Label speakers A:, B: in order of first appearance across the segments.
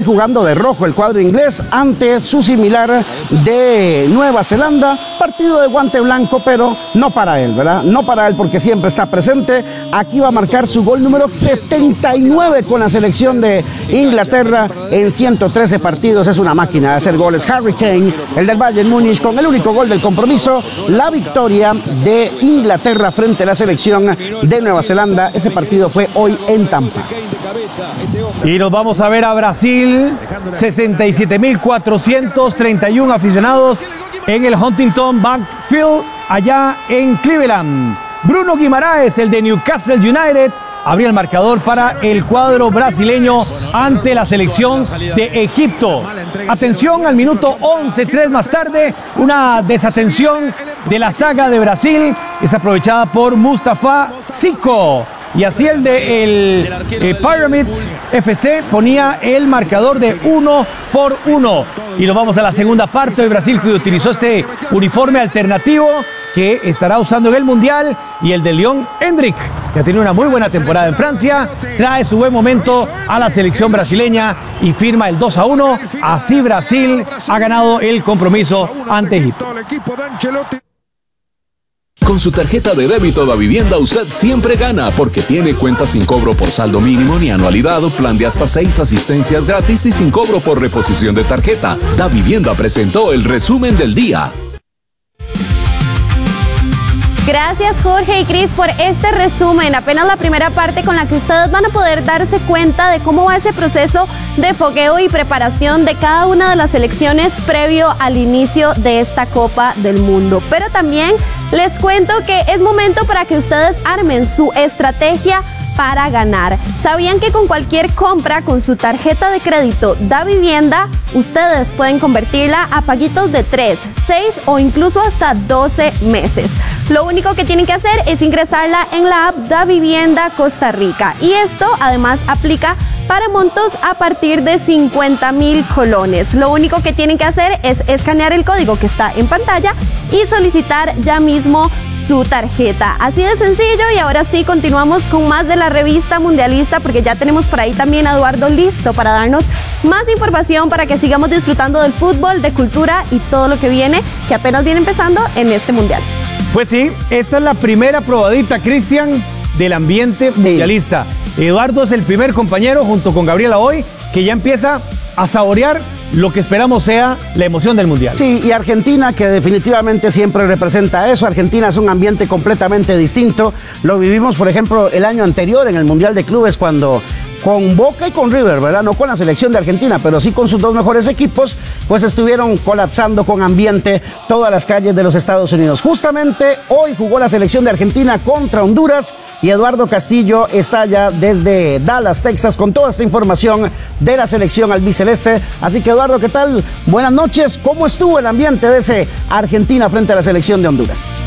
A: jugando de rojo el cuadro inglés ante su similar de Nueva Zelanda. Partido de guante blanco, pero no para él, ¿verdad? No para él porque siempre está presente. Aquí va a marcar su gol número 79 con la selección de Inglaterra en 113 partidos. Es una máquina de hacer goles. Harry Kane, el del Bayern Múnich, con el único gol del compromiso, la victoria de Inglaterra frente a la selección de Nueva Zelanda. Ese partido fue hoy en Tampa.
B: Y nos vamos a ver a Brasil, 67.431 aficionados en el Huntington Bank Field, allá en Cleveland. Bruno Guimaraes, el de Newcastle United, abría el marcador para el cuadro brasileño ante la selección de Egipto. Atención, al minuto 11, 3 más tarde, una desatención de la saga de Brasil es aprovechada por Mustafa Zico. Y así el de Pyramids FC ponía el marcador de 1-1. Y nos vamos a la segunda parte de Brasil, que utilizó este uniforme alternativo que estará usando en el Mundial. Y el de León Hendrick, que ha tenido una muy buena temporada en Francia, trae su buen momento a la selección brasileña y firma el 2-1. Así Brasil ha ganado el compromiso ante Egipto.
C: Con su tarjeta de débito Davivienda usted siempre gana porque tiene cuentas sin cobro por saldo mínimo ni anualidad, plan de hasta 6 asistencias gratis y sin cobro por reposición de tarjeta. Davivienda presentó el resumen del día.
D: Gracias Jorge y Cris por este resumen, apenas la primera parte con la que ustedes van a poder darse cuenta de cómo va ese proceso de fogueo y preparación de cada una de las selecciones previo al inicio de esta Copa del Mundo. Pero también les cuento que es momento para que ustedes armen su estrategia para ganar. ¿Sabían que con cualquier compra con su tarjeta de crédito Davivienda, ustedes pueden convertirla a paguitos de 3, 6 o incluso hasta 12 meses? Lo único que tienen que hacer es ingresarla en la app Davivienda Costa Rica. Y esto además aplica para montos a partir de 50,000 colones. Lo único que tienen que hacer es escanear el código que está en pantalla y solicitar ya mismo su tarjeta. Así de sencillo. Y ahora sí, continuamos con más de la revista mundialista, porque ya tenemos por ahí también a Eduardo listo para darnos más información para que sigamos disfrutando del fútbol, de cultura y todo lo que viene, que apenas viene empezando en este mundial.
B: Pues sí, esta es la primera probadita, Cristian, del ambiente mundialista. Eduardo es el primer compañero, junto con Gabriela hoy, que ya empieza a saborear lo que esperamos sea la emoción del Mundial.
A: Sí, y Argentina, que definitivamente siempre representa eso. Argentina es un ambiente completamente distinto. Lo vivimos, por ejemplo, el año anterior en el Mundial de Clubes, cuando con Boca y con River, ¿verdad? No con la selección de Argentina, pero sí con sus dos mejores equipos, pues estuvieron colapsando con ambiente todas las calles de los Estados Unidos. Justamente hoy jugó la selección de Argentina contra Honduras y Eduardo Castillo está ya desde Dallas, Texas, con toda esta información de la selección albiceleste. Así que, Eduardo, ¿qué tal? Buenas noches. ¿Cómo estuvo el ambiente de ese Argentina frente a la selección de Honduras?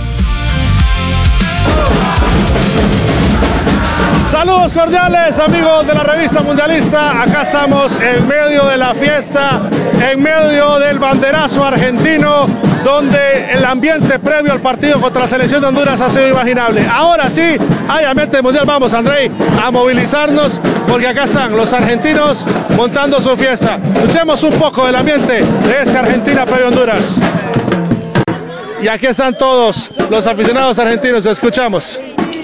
E: Saludos cordiales, amigos de la revista mundialista. Acá estamos en medio de la fiesta, en medio del banderazo argentino, donde el ambiente previo al partido contra la selección de Honduras ha sido imaginable. Ahora sí, hay ambiente mundial. Vamos, Andrei, a movilizarnos, porque acá están los argentinos montando su fiesta. Escuchemos un poco del ambiente de este Argentina previo a Honduras. Y aquí están todos los aficionados argentinos, escuchamos.